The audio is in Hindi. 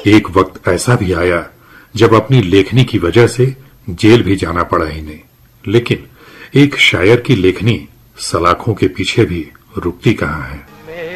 एक वक्त ऐसा भी आया जब अपनी लेखनी की वजह से जेल भी जाना पड़ा इन्हें, लेकिन एक शायर की लेखनी सलाखों के पीछे भी रुकती कहां है।